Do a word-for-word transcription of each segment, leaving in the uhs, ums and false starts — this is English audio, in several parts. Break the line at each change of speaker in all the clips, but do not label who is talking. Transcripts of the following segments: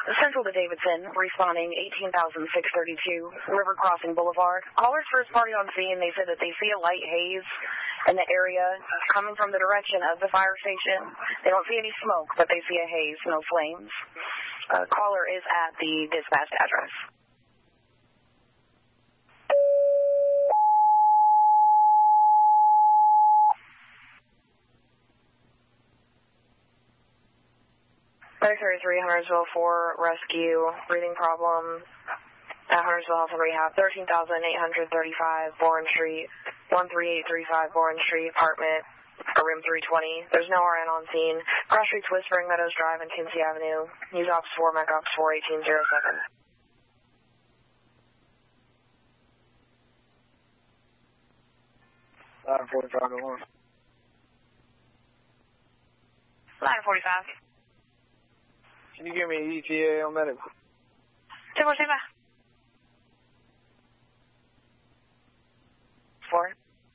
Central to Davidson, responding eighteen thousand six hundred thirty-two, River Crossing Boulevard. Callers first party on scene, they said that they see a light haze in the area coming from the direction of the fire station. They don't see any smoke, but they see a haze, no flames. Uh, caller is at the dispatch address. nine thirty-three, Huntersville four, rescue, breathing problem at Huntersville Health and Rehab, thirteen thousand eight hundred thirty-five, Bourne Street, one three eight three five, Bourne Street, apartment, room three twenty. There's no R N on scene. Cross Streets, Whispering Meadows Drive and Kinsey Avenue. News Ops four, Mech Ops four, eighteen oh seven.
nine forty-five to one.
nine forty-five.
Can you give me E T A on medical?
two four seven. Four.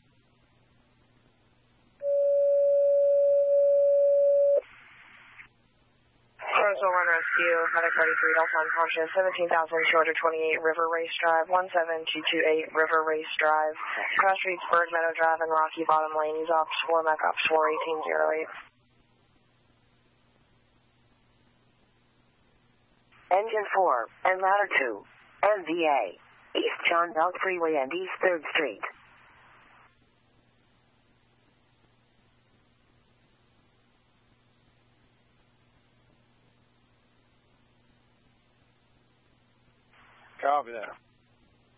Roseville Run Rescue, Medic thirty-three, Delta unconscious, seventeen thousand two hundred twenty-eight, River Race Drive, one seven two two eight, River Race Drive, Cross Streets, Bird Meadow Drive, and Rocky Bottom Lane. News Ops four, Mech Ops four, eighteen oh eight.
Engine four, and Ladder two, N V A, East John Belt Freeway and East third Street.
Copy that.